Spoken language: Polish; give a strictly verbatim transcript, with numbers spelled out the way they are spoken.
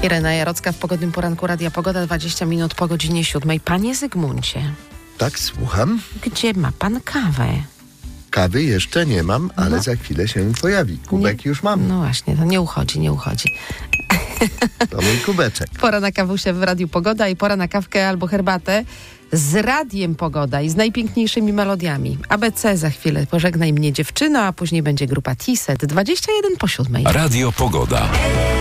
Irena Jarocka w pogodnym poranku Radia Pogoda, dwadzieścia minut po godzinie siódmej. Panie Zygmuncie, Tak, słucham. gdzie ma pan kawę? Kawy jeszcze nie mam, ale No. za chwilę się pojawi. Kubek Nie- już mam. No właśnie, to nie uchodzi, nie uchodzi. To mój kubeczek. Pora na kawusie w Radiu Pogoda i pora na kawkę albo herbatę z Radiem Pogoda i z najpiękniejszymi melodiami. A B C za chwilę. Pożegnaj mnie dziewczyno, a później będzie grupa T-Set. dwadzieścia jeden po siódmej. Radio Pogoda.